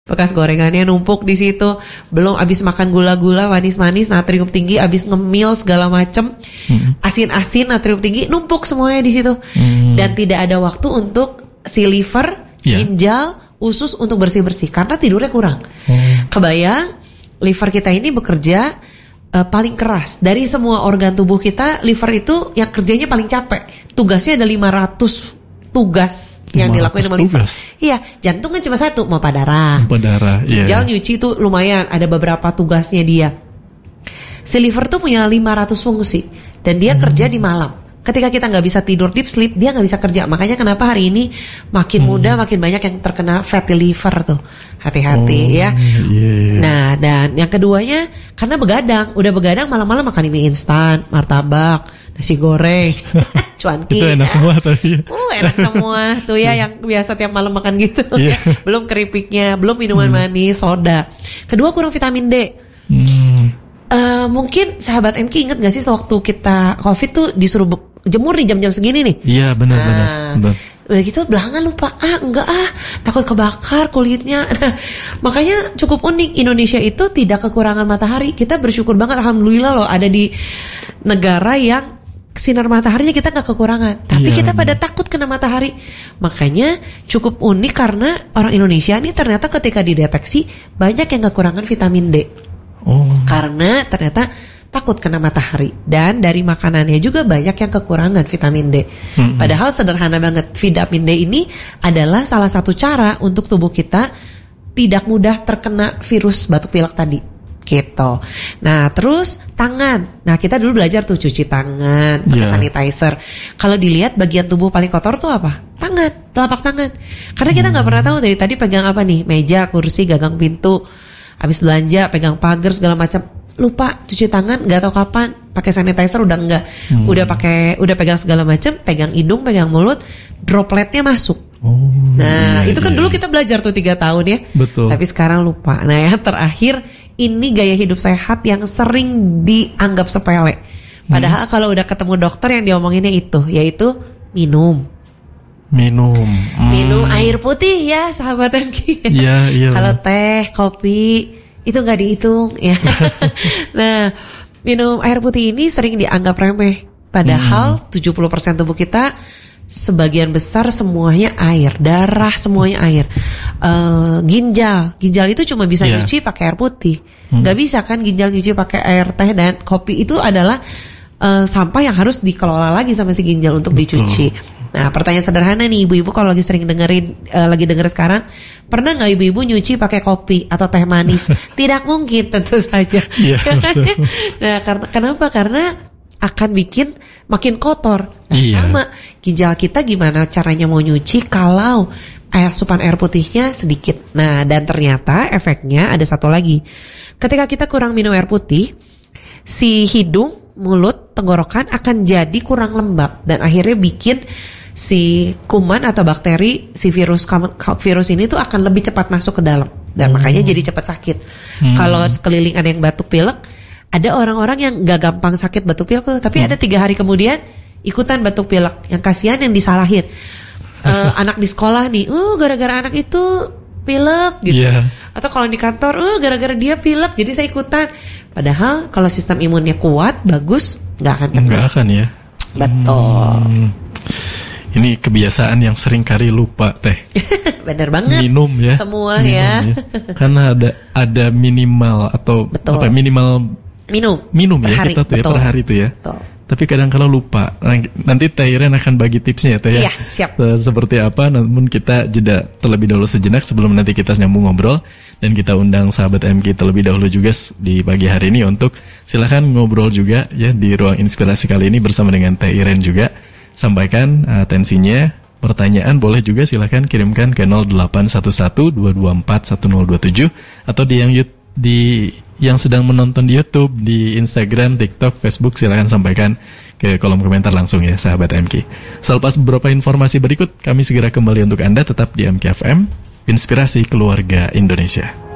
bekas gorengannya numpuk di situ, belum abis makan gula-gula manis-manis, natrium tinggi, abis ngemil segala macem, asin-asin, natrium tinggi, numpuk semuanya di situ, dan tidak ada waktu untuk si liver, ginjal, usus untuk bersih-bersih karena tidurnya kurang. Kebayang, liver kita ini bekerja paling keras dari semua organ tubuh kita. Liver itu yang kerjanya paling capek, tugasnya ada 500 tugas yang dilakuin sama liver. Iya, jantung kan cuma satu, pompa darah. Ginjal nyuci itu lumayan, ada beberapa tugasnya dia. Si liver tuh punya 500 fungsi dan dia kerja di malam. Ketika kita nggak bisa tidur deep sleep, dia nggak bisa kerja. Makanya kenapa hari ini makin muda makin banyak yang terkena fatty liver tuh. Hati-hati ya. Nah, dan yang keduanya karena begadang, udah begadang malam-malam makan mie instan, martabak, nasi goreng, cuanki. Itu enak semua tadi. Enak semua tuh ya yang biasa tiap malam makan gitu. Belum keripiknya, belum minuman manis, soda. Kedua kurang vitamin D. Mungkin sahabat MK inget gak sih waktu kita COVID tuh disuruh jemur nih jam-jam segini nih? Iya benar. Udah gitu belakangan lupa, takut kebakar kulitnya. Nah, makanya cukup unik, Indonesia itu tidak kekurangan matahari. Kita bersyukur banget, alhamdulillah loh ada di negara yang sinar mataharinya kita gak kekurangan. Tapi kita pada takut kena matahari. Makanya cukup unik karena orang Indonesia ini ternyata ketika dideteksi banyak yang kekurangan vitamin D. Karena ternyata takut kena matahari. Dan dari makanannya juga banyak yang kekurangan vitamin D. Padahal sederhana banget, vitamin D ini adalah salah satu cara untuk tubuh kita tidak mudah terkena virus batuk pilek tadi gitu. Nah terus tangan. Nah kita dulu belajar tuh cuci tangan, pakai sanitizer. Kalau dilihat bagian tubuh paling kotor tuh apa? Tangan, telapak tangan. Karena kita gak pernah tahu dari tadi pegang apa nih, meja, kursi, gagang pintu, habis belanja, pegang pagar segala macam. Lupa cuci tangan, nggak tahu kapan, pakai sanitizer udah enggak, udah pegang segala macam, pegang hidung, pegang mulut, dropletnya masuk. Nah itu kan dulu kita belajar tuh 3 tahun ya. Betul. Tapi sekarang lupa. Nah yang terakhir ini gaya hidup sehat yang sering dianggap sepele. Padahal kalau udah ketemu dokter yang diomonginnya itu, yaitu minum air putih ya sahabat MK. Iya. Kalau teh, kopi itu nggak dihitung ya. Nah, minum air putih ini sering dianggap remeh. Padahal 70% tubuh kita sebagian besar semuanya air, darah semuanya air. Ginjal itu cuma bisa nyuci pakai air putih. Nggak bisa kan ginjal nyuci pakai air teh dan kopi. Itu adalah sampah yang harus dikelola lagi sama si ginjal untuk dicuci. Nah pertanyaan sederhana nih ibu-ibu kalau lagi sering lagi denger sekarang, pernah gak ibu-ibu nyuci pakai kopi atau teh manis? Tidak mungkin tentu saja. Nah kenapa? Karena akan bikin makin kotor. Nah sama ginjal kita gimana caranya mau nyuci kalau asupan air putihnya sedikit. Nah dan ternyata efeknya ada satu lagi. Ketika kita kurang minum air putih, si hidung, mulut, tenggorokan akan jadi kurang lembab dan akhirnya bikin si kuman atau bakteri, si virus ini tuh akan lebih cepat masuk ke dalam dan makanya jadi cepat sakit. Kalau sekeliling ada yang batuk pilek, ada orang-orang yang gak gampang sakit batuk pilek tuh, tapi ada 3 hari kemudian ikutan batuk pilek. Yang kasihan yang disalahin anak di sekolah nih, gara-gara anak itu pilek gitu. Atau kalau di kantor, gara-gara dia pilek jadi saya ikutan. Padahal kalau sistem imunnya kuat, bagus, gak akan kena. Gak akan ya. Betul. Ini kebiasaan yang sering kali lupa teh. Bener banget. Minum ya. Semua ya. Karena ada minimal atau apa minimal minum ya hari, kita tuh ya per hari tuh ya. Betul. Tapi kadang-kala lupa. Nanti Teh Iren akan bagi tipsnya ya Teh ya. Iya, siap. Seperti apa, namun kita jeda terlebih dahulu sejenak sebelum nanti kita nyambung ngobrol. Dan kita undang sahabat MK terlebih dahulu juga di pagi hari ini untuk silakan ngobrol juga ya di ruang inspirasi kali ini bersama dengan Teh Iren juga. Sampaikan atensinya, pertanyaan boleh juga silakan kirimkan ke 0811-224-1027 atau yang sedang menonton di YouTube, di Instagram, TikTok, Facebook silakan sampaikan ke kolom komentar langsung ya sahabat MK. Selepas beberapa informasi berikut, kami segera kembali untuk Anda tetap di MK FM, Inspirasi Keluarga Indonesia.